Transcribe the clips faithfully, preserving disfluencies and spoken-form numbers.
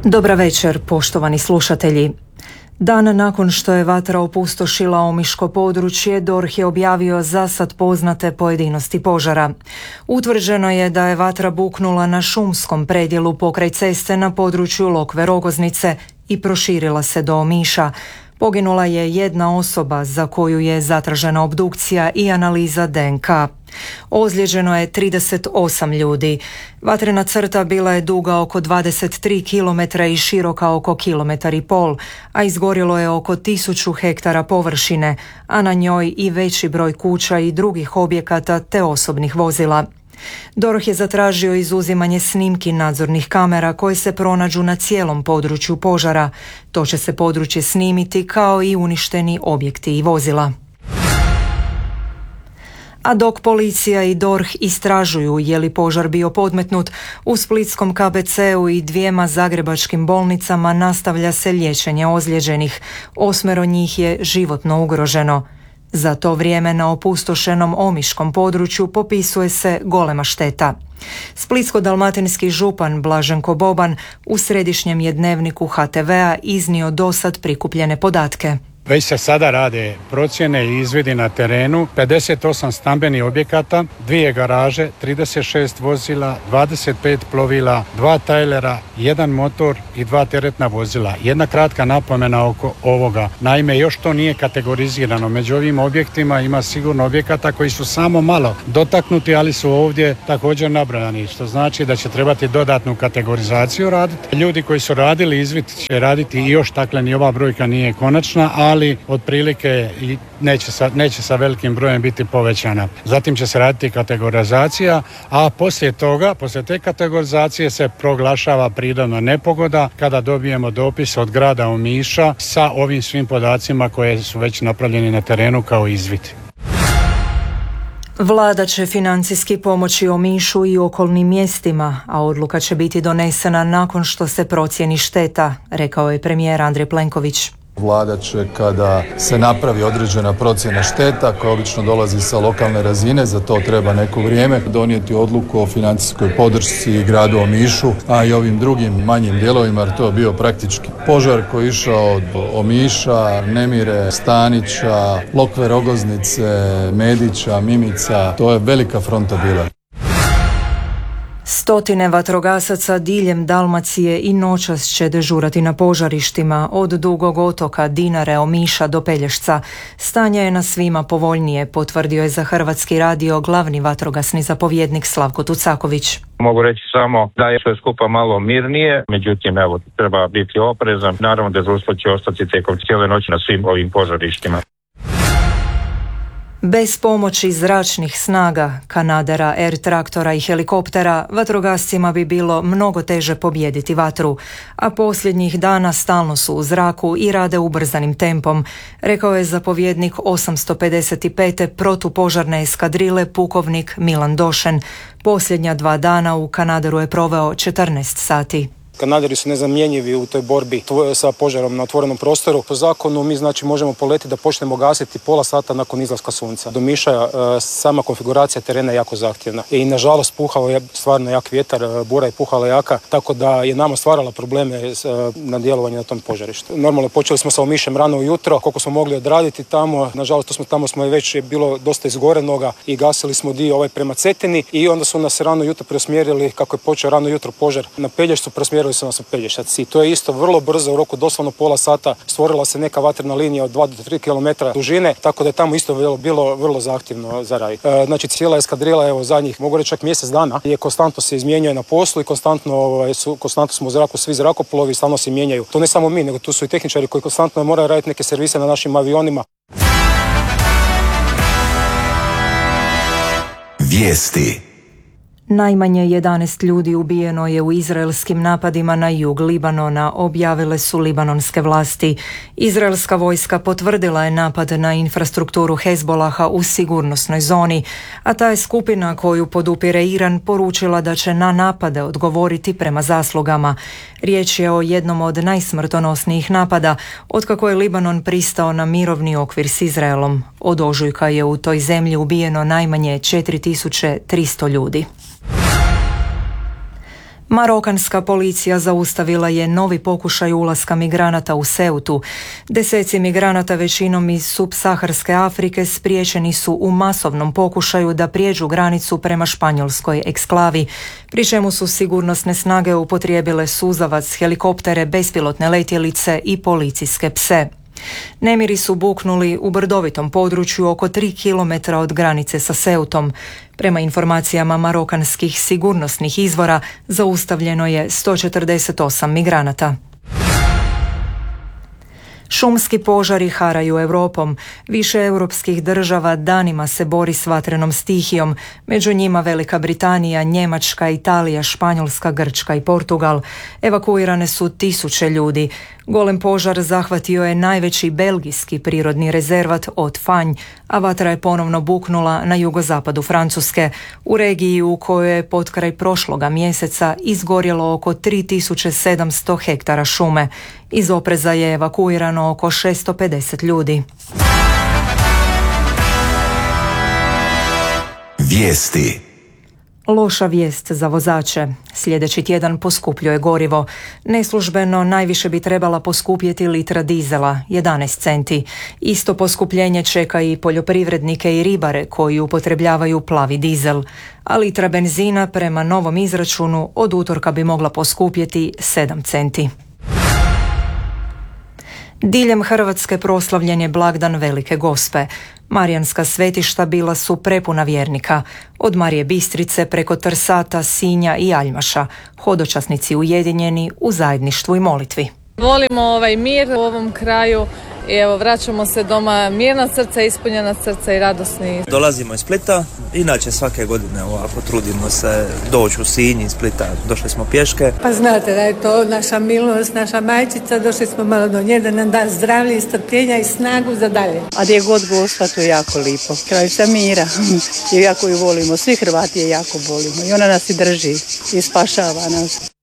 Dobra večer, poštovani slušatelji. Dan nakon što je vatra opustošila omiško područje, D O R H je objavio zasad poznate pojedinosti požara. Utvrđeno je da je vatra buknula na šumskom predjelu pokraj ceste na području Lokve Rogoznice i proširila se do Omiša. Poginula je jedna osoba za koju je zatražena obdukcija i analiza D N K. Ozlijeđeno je trideset osam ljudi. Vatrena crta bila je duga oko dvadeset tri kilometra i široka oko kilometar i pol, a izgorjelo je oko tisuću hektara površine, a na njoj i veći broj kuća i drugih objekata te osobnih vozila. D O R H je zatražio izuzimanje snimki nadzornih kamera koje se pronađu na cijelom području požara. To će se područje snimiti kao i uništeni objekti i vozila. A dok policija i D O R H istražuju je li požar bio podmetnut, u splitskom K B C-u i dvijema zagrebačkim bolnicama nastavlja se liječenje ozlijeđenih. Osmero njih je životno ugroženo. Za to vrijeme na opustošenom omiškom području popisuje se golema šteta. Splitsko-dalmatinski župan Blaženko Boban u središnjem je dnevniku H T V-a iznio dosad prikupljene podatke. Već se sada rade procjene i izvidi na terenu, pedeset osam stambenih objekata, dvije garaže, trideset šest vozila, dvadeset pet plovila, dva tajlera, jedan motor i dva teretna vozila. Jedna kratka napomena oko ovoga. Naime, još to nije kategorizirano. Među ovim objektima ima sigurno objekata koji su samo malo dotaknuti, ali su ovdje također nabrojani, što znači da će trebati dodatnu kategorizaciju raditi. Ljudi koji su radili izvid će raditi i još, dakle ni ova brojka nije konačna, a ali otprilike neće sa, neće sa velikim brojem biti povećana. Zatim će se raditi kategorizacija, a poslije toga, poslije te kategorizacije se proglašava prirodna nepogoda kada dobijemo dopis od grada Omiša sa ovim svim podacima koje su već napravljeni na terenu kao izvid. Vlada će financijski pomoći Omišu i okolnim mjestima, a odluka će biti donesena nakon što se procijeni šteta, rekao je premijer Andrej Plenković. Vlada će, kada se napravi određena procjena šteta koja obično dolazi sa lokalne razine, za to treba neko vrijeme, donijeti odluku o financijskoj podršci gradu Omišu, a i ovim drugim manjim dijelovima, jer to je bio praktički požar koji je išao od Omiša, Nemire, Stanića, Lokve Rogoznice, Medića, Mimica. To je velika fronta bila. Stotine vatrogasaca diljem Dalmacije i noćas će dežurati na požarištima od Dugog otoka, Dinare, Omiša do Pelješca. Stanje je na svima povoljnije, potvrdio je za Hrvatski radio glavni vatrogasni zapovjednik Slavko Tucaković. Mogu reći samo da je sve skupa malo mirnije, međutim evo treba biti oprezan. Naravno dežurstvo će ostati tijekom cijele noći na svim ovim požarištima. Bez pomoći zračnih snaga, kanadera, air traktora i helikoptera, vatrogascima bi bilo mnogo teže pobijediti vatru, a posljednjih dana stalno su u zraku i rade ubrzanim tempom, rekao je zapovjednik osamsto pedeset pete protupožarne eskadrile pukovnik Milan Došen. Posljednja dva dana u Kanaderu je proveo četrnaest sati. Kanaderi su nezamjenjivi u toj borbi sa požarom na otvorenom prostoru. Po zakonu mi znači možemo poletiti da počnemo gasiti pola sata nakon izlaska sunca. Do Miša sama konfiguracija terena je jako zahtjevna. I nažalost puhao je stvarno jak vjetar, bura je puhala jaka, tako da je nama stvarala probleme na djelovanje na tom požarištu. Normalno počeli smo sa Omišem rano ujutro, koliko smo mogli odraditi tamo. Nažalost to smo, tamo smo već bilo dosta izgorenoga i gasili smo dio ovaj prema Cetini i onda su nas rano jutro preusmjerili, kako je počeo rano jutro požar na Pelješcu, preusmjerili su nas u Pelješac. I to je isto vrlo brzo, u roku doslovno pola sata stvorila se neka vatrena linija od dva do tri kilometra dužine, tako da je tamo isto bilo, bilo vrlo zahtjevno za raditi. E, znači cijela eskadrila, evo zadnjih, mogu reći čak mjesec dana, je konstantno se izmjenjuje na poslu i konstantno, ovaj, su, konstantno smo u zraku, svi zrakoplovi stalno se mijenjaju. To ne samo mi, nego tu su i tehničari koji konstantno moraju raditi neke servise na našim avionima. Vijesti. Najmanje jedanaest ljudi ubijeno je u izraelskim napadima na jug Libanona, objavile su libanonske vlasti. Izraelska vojska potvrdila je napad na infrastrukturu Hezbolaha u sigurnosnoj zoni, a ta je skupina koju podupire Iran poručila da će na napade odgovoriti prema zaslugama. Riječ je o jednom od najsmrtonosnijih napada otkako je Libanon pristao na mirovni okvir s Izraelom. Od ožujka je u toj zemlji ubijeno najmanje četiri tisuće tristo ljudi. Marokanska policija zaustavila je novi pokušaj ulaska migranata u Ceutu. Deseci migranata, većinom iz subsaharske Afrike, spriječeni su u masovnom pokušaju da prijeđu granicu prema španjolskoj eksklavi, pri čemu su sigurnosne snage upotrijebile suzavac, helikoptere, bespilotne letjelice i policijske pse. Nemiri su buknuli u brdovitom području oko tri kilometra od granice sa Ceutom. Prema informacijama marokanskih sigurnosnih izvora, zaustavljeno je sto četrdeset osam migranata. Šumski požari haraju Europom. Više europskih država danima se bori s vatrenom stihijom, među njima Velika Britanija, Njemačka, Italija, Španjolska, Grčka i Portugal. Evakuirane su tisuće ljudi. Golem požar zahvatio je najveći belgijski prirodni rezervat Haute-Fagne, a vatra je ponovno buknula na jugozapadu Francuske, u regiji u kojoj je potkraj prošloga mjeseca izgorjelo oko tri tisuće sedamsto hektara šume. Iz opreza je evakuirano oko šesto pedeset ljudi. Vijesti. Loša vijest za vozače. Sljedeći tjedan poskupljuje gorivo. Neslužbeno najviše bi trebala poskupjeti litra dizela, jedanaest centi. Isto poskupljenje čeka i poljoprivrednike i ribare koji upotrebljavaju plavi dizel. A litra benzina prema novom izračunu od utorka bi mogla poskupjeti sedam centi. Diljem Hrvatske proslavljen je blagdan Velike Gospe. Marijanska svetišta bila su prepuna vjernika. Od Marije Bistrice preko Trsata, Sinja i Aljmaša. Hodočasnici ujedinjeni u zajedništvu i molitvi. Volimo ovaj mir u ovom kraju i evo vraćamo se doma mirna srca, ispunjena srca i radosni. Dolazimo iz Splita, inače svake godine ovako trudimo se doći u Sinj iz Splita, došli smo pješke. Pa znate da je to naša milost, naša majčica, došli smo malo do nje da nam da zdravlje i strpljenja i snagu za dalje. A gdje god Gospa, to je jako lipo. Kraljica mira i jako ju volimo, svi Hrvati je jako volimo i ona nas i drži i spašava nas.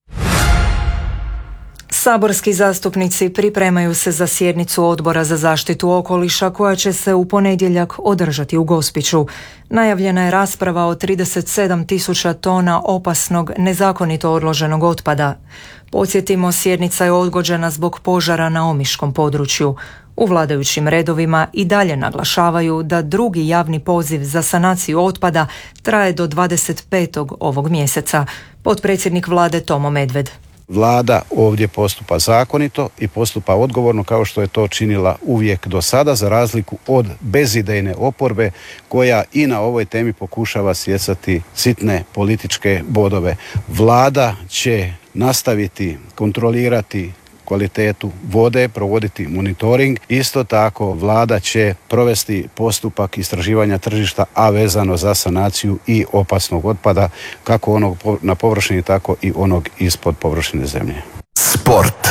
Saborski zastupnici pripremaju se za sjednicu Odbora za zaštitu okoliša koja će se u ponedjeljak održati u Gospiću. Najavljena je rasprava o trideset sedam tisuća tona opasnog, nezakonito odloženog otpada. Podsjetimo, sjednica je odgođena zbog požara na omiškom području. U vladajućim redovima i dalje naglašavaju da drugi javni poziv za sanaciju otpada traje do dvadeset petog ovog mjeseca. Potpredsjednik vlade Tomo Medved. Vlada ovdje postupa zakonito i postupa odgovorno kao što je to činila uvijek do sada, za razliku od bezidejne oporbe koja i na ovoj temi pokušava stjecati sitne političke bodove. Vlada će nastaviti kontrolirati kvalitetu vode, provoditi monitoring. Isto tako vlada će provesti postupak istraživanja tržišta, a vezano za sanaciju i opasnog otpada, kako onog na površini, tako i onog ispod površine zemlje. Sport.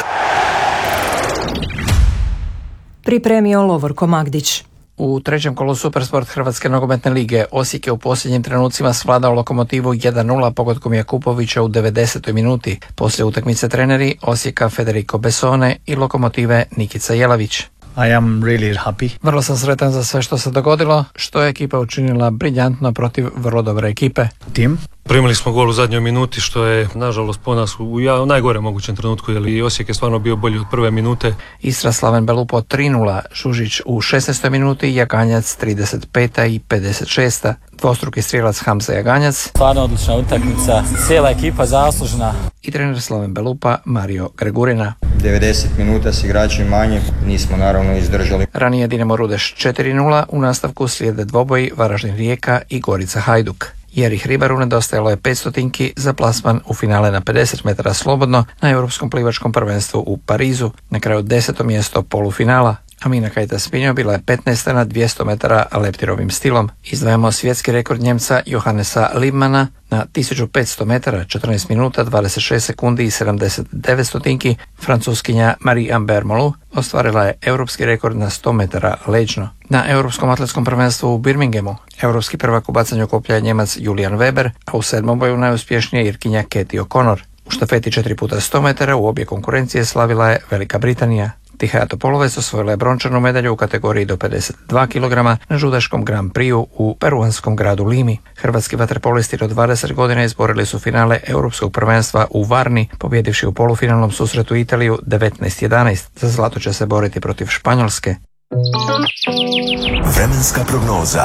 Pripremio Lovorko Magdić. U trećem kolu Supersport Hrvatske nogometne lige Osijek je u posljednjim trenucima svladao Lokomotivu jedan nula pogodkom Jakupovića u devedesetoj minuti. Poslije utakmice treneri Osijeka Federico Bessone i Lokomotive Nikica Jelavić. I am really happy. Vrlo sam sretan za sve što se dogodilo, što je ekipa učinila briljantno protiv vrlo dobre ekipe. Tim. Primili smo gol u zadnjoj minuti, što je nažalost po nas u ja, najgore mogućem trenutku, jer i Osijek je stvarno bio bolji od prve minute. Istra Slaven Belupo tri nula, Šužić u šesnaestoj minuti, Jaganjac trideset peta i pedeset šesta. Dvostruki strijelac Hamza Jaganjac. Stvarno odlična utakmica, cijela ekipa zaslužna. I trener Slaven Belupa Mario Gregurina. devedeset minuta s igračem manje, nismo naravno izdržali. Ranije Dinamo Rudeš četiri nula, u nastavku slijede dvoboji Varaždin Rijeka i Gorica Hajduk. Jerih Ribaru nedostajalo je pet stotinki za plasman u finale na pedeset metara slobodno na Europskom plivačkom prvenstvu u Parizu. Na kraju deseto mjesto polufinala. Amina Kajta Spinjo bila je petnaesta na dvjesto metara leptirovim stilom. Izdvajamo svjetski rekord Njemca Johannesa Liebmana na tisuću petsto metara, četrnaest minuta, dvadeset šest sekundi i sedamdeset devet stotinki. Francuskinja Marie-Amber Molu ostvarila je europski rekord na sto metara leđno. Na Europskom atletskom prvenstvu u Birminghamu europski prvak u bacanju koplja je Njemac Julian Weber, a u sedmom boju najuspješnija Irkinja Katie O'Connor. U štafeti četiri puta sto metara u obje konkurencije slavila je Velika Britanija. Tihaja Topolovec osvojila je brončanu medalju u kategoriji do pedeset dva kilograma na žudaškom Grand Prixu u peruanskom gradu Limi. Hrvatski vaterpolisti do dvadeset godina izborili su finale Europskog prvenstva u Varni, pobjedivši u polufinalnom susretu Italiju devetnaest jedanaest. Za zlato će se boriti protiv Španjolske. Vremenska prognoza.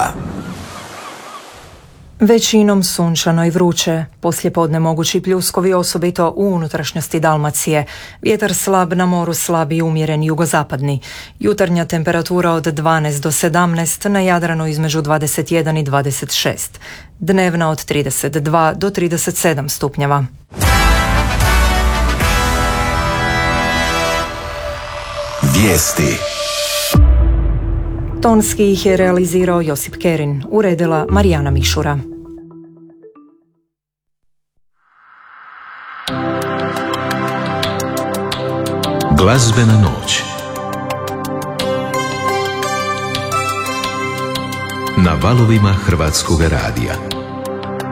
Većinom sunčano i vruće. Poslijepodne mogući pljuskovi, osobito u unutrašnjosti Dalmacije. Vjetar slab, na moru slab i umjeren jugozapadni. Jutarnja temperatura od dvanaest do sedamnaest, na Jadranu između dvadeset jedan i dvadeset šest. Dnevna od trideset dva do trideset sedam stupnjeva. Vijesti. Tonski ih je realizirao Josip Kerin, uredila Marijana Mišura. Glazbena noć na valovima Hrvatskog radija.